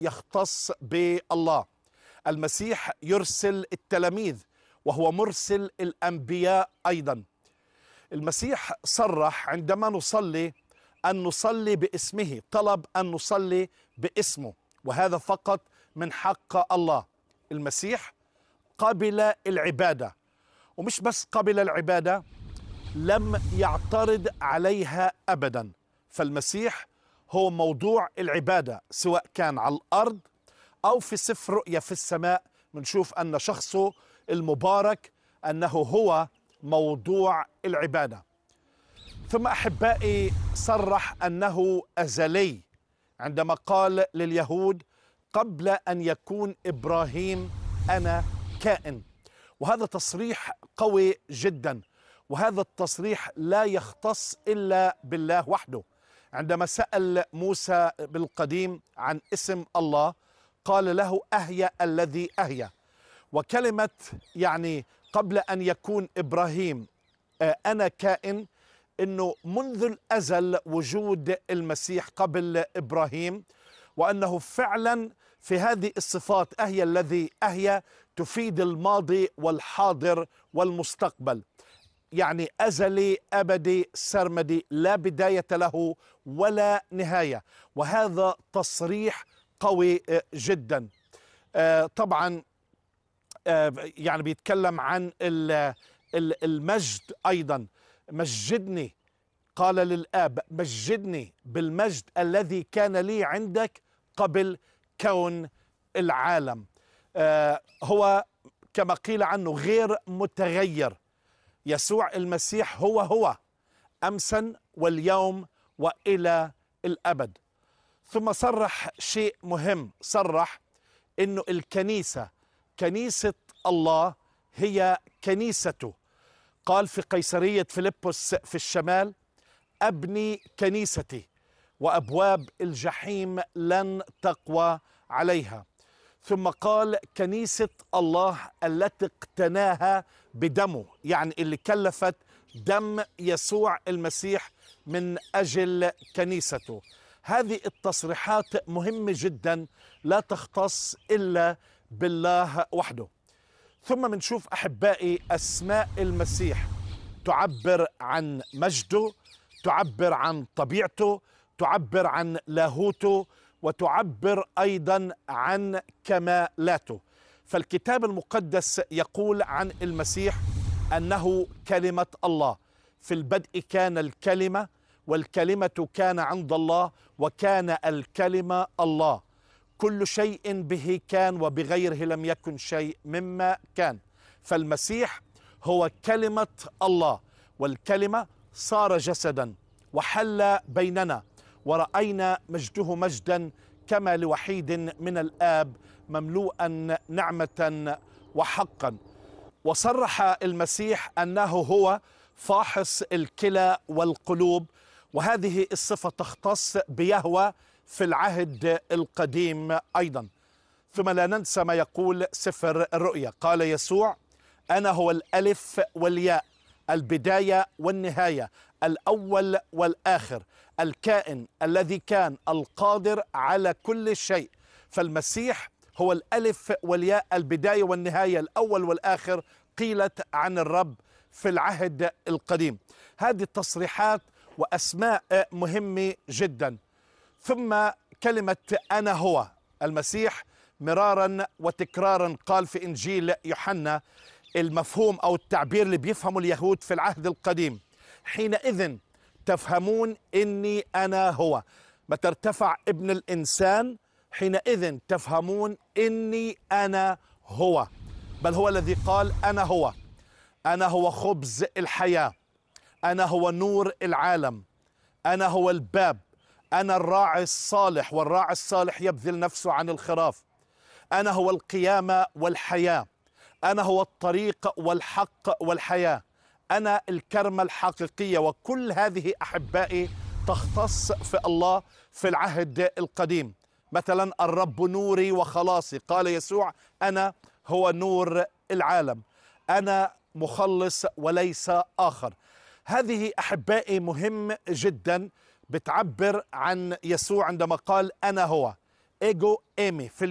يختص بالله. المسيح يرسل التلاميذ وهو مرسل الأنبياء أيضا. المسيح صرح عندما نصلي أن نصلي باسمه، طلب أن نصلي باسمه، وهذا فقط من حق الله. المسيح قبل العبادة، ومش بس قبل العبادة، لم يعترض عليها أبدا. فالمسيح هو موضوع العبادة، سواء كان على الأرض أو في سفر رؤيا في السماء. بنشوف أن شخصه المبارك أنه هو موضوع العبادة. ثم أحبائي صرح أنه أزلي عندما قال لليهود قبل أن يكون إبراهيم أنا كائن. وهذا تصريح قوي جدا، وهذا التصريح لا يختص إلا بالله وحده. عندما سأل موسى بالقديم عن اسم الله قال له أهيا الذي أهيا. وكلمة يعني قبل أن يكون إبراهيم أنا كائن، أنه منذ الأزل وجود المسيح قبل إبراهيم، وأنه فعلا في هذه الصفات أهيا الذي أهيا تفيد الماضي والحاضر والمستقبل. يعني أزلي أبدي سرمدي، لا بداية له ولا نهاية. وهذا تصريح قوي جدا. طبعا يعني بيتكلم عن المجد أيضا. مجدني، قال للآب مجدني بالمجد الذي كان لي عندك قبل كون العالم. هو كما قيل عنه غير متغير. يسوع المسيح هو أمسا واليوم وإلى الأبد. ثم صرح شيء مهم، صرح إنه الكنيسة، كنيسة الله هي كنيسته. قال في قيصرية فيلبس في الشمال أبني كنيستي وأبواب الجحيم لن تقوى عليها. ثم قال كنيسة الله التي اقتناها بدمه، يعني اللي كلفت دم يسوع المسيح من أجل كنيسته. هذه التصريحات مهمة جدا، لا تختص إلا بالله وحده. ثم منشوف أحبائي أسماء المسيح تعبر عن مجده، تعبر عن طبيعته، تعبر عن لاهوته، وتعبر أيضا عن كمالاته. فالكتاب المقدس يقول عن المسيح أنه كلمة الله. في البدء كان الكلمة، والكلمة كان عند الله، وكان الكلمة الله. كل شيء به كان، وبغيره لم يكن شيء مما كان. فالمسيح هو كلمة الله، والكلمة صار جسدا وحل بيننا، ورأينا مجده مجدا كما لوحيد من الآب مملوءا نعمة وحقا. وصرح المسيح أنه هو فاحص الكلى والقلوب، وهذه الصفة تختص بيهوه في العهد القديم أيضا. ثم لا ننسى ما يقول سفر الرؤيا، قال يسوع أنا هو الألف والياء، البداية والنهاية، الأول والآخر، الكائن الذي كان، القادر على كل شيء. فالمسيح هو الألف والياء، البداية والنهاية، الأول والآخر، قيلت عن الرب في العهد القديم. هذه التصريحات وأسماء مهمة جدا. ثم كلمة أنا هو. المسيح مرارا وتكرارا قال في إنجيل يوحنا المفهوم أو التعبير اللي بيفهمه اليهود في العهد القديم: حينئذ تفهمون إني أنا هو. متى ارتفع ابن الإنسان حينئذ تفهمون إني أنا هو. بل هو الذي قال أنا هو. أنا هو خبز الحياة، أنا هو نور العالم، أنا هو الباب، أنا الراعي الصالح، والراعي الصالح يبذل نفسه عن الخراف. أنا هو القيامة والحياة، أنا هو الطريق والحق والحياة، أنا الكرمة الحقيقية. وكل هذه أحبائي تختص في الله في العهد القديم. مثلا الرب نوري وخلاصي، قال يسوع أنا هو نور العالم، أنا مخلص وليس آخر. هذه أحبائي مهم جدا، بتعبر عن يسوع عندما قال أنا هو. ايجو ايمي في